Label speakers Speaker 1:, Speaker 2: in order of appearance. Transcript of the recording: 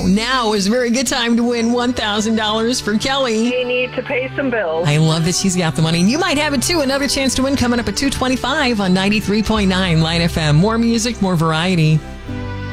Speaker 1: Now is a very good time to win $1,000 for Kelly.
Speaker 2: You need to pay some bills.
Speaker 1: I love that she's got the money. And you might have it too. Another chance to win coming up at 2:25 on 93.9 Light FM. More music, more variety.